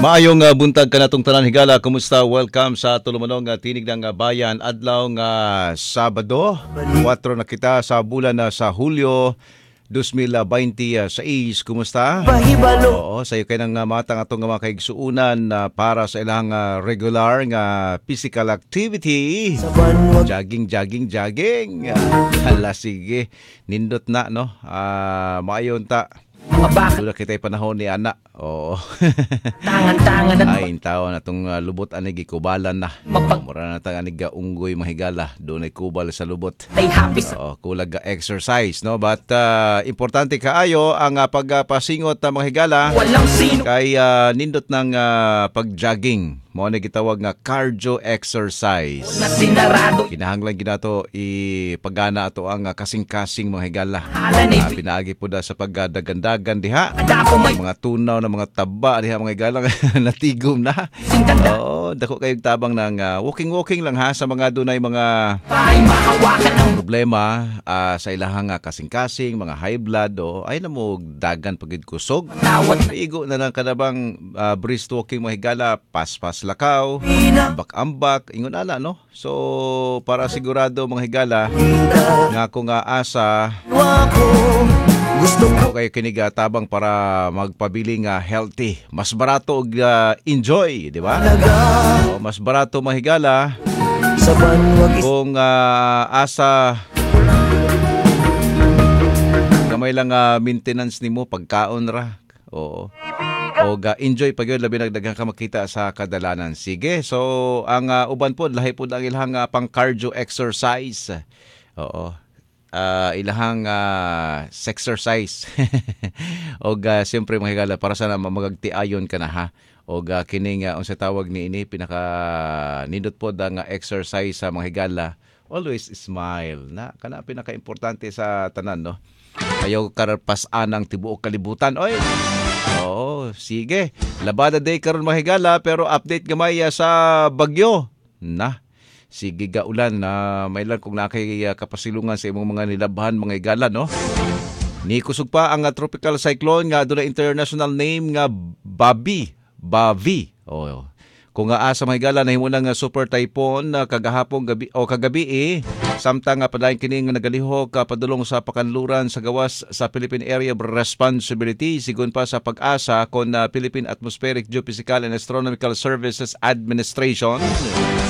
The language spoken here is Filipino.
Maayong buntag ka natong tanan higala. Kumusta? Welcome sa tulumanong tinig ng bayan. Adlaw nga Sabado, 4 na kita sa bulan na sa Hulyo 2026. Kumusta? Oo, sayo kay nang matang atong mga kaigsuunan para sa ilang regular nga physical activity. Jogging. Hala, sige. Nindot na, no? Maayon ta. Doon kita panahon ni Ana. Oo. Tangan-tangan na. Ay, tao na itong lubot anig ikubalan na. Mura na itong anig unggoy mahigala. Doon ay kubal sa lubot. Ay happy. Oo, kulag exercise, no? But importante kaayo ang pagpasingot na mga higala. Walang sino. Kay nindot ng pag-jogging. Mo na gitawag nga cardio exercise. Na sinarado. Kinahanglan ginato ipagana ato ang kasing-kasing mga higala. Pinaagi po da sa pagdagandagan diha. Mga tunaw na mga taba diha mga higala natigom na. Oo, dako kayong tabang ng walking lang ha sa mga dunay mga problema sa ilahang kasing-kasing, mga high blood o ay na mo dagan pagid kusog. Igo na lang kanabang brisk walking mga higala, pas-pas lakaw, ambak-ambak, ingon ala, no? So, para sigurado mga higala, nga ako nga asa, gusto ko kayo kinigatabang para magpabili nga healthy. Mas barato og enjoy, di ba? So, mas barato mga higala, kung asa, gamay lang maintenance nimo pagkaon ra. Oo. O enjoy pag yun, labi nagdagang ka makita sa kadalanan. Sige, so ang uban po, lahi po ang ilahang pang cardio exercise. Oo. Ilahang sexercise. O siyempre mga higala, para sana magagtiayon ka na ha. O kining unsa tawag ni ini, pinaka nindot po ang exercise sa mga higala. Always smile. Na, kana pinaka-importante sa tanan, no? Ayaw karpasan ang tibuok kalibutan. Oy! Oo, sige. Labada day karon mahigala pero update gamay sa bagyo. Na, sige gaulan na may lang kung nakay kapasilungan sa imong mga nilabhan mga higala, no? Ni kusog pa ang tropical cyclone nga aduna international name nga Bavi. Oh. Kung asa mga higala nahimo nga super typhoon kagahapon gabi o kagabi samtang padayon kini nga nagalihok padulong sa pakanluran sa gawas sa Philippine Area of Responsibility sigon pa sa pag-asa kon Philippine Atmospheric Geophysical and Astronomical Services Administration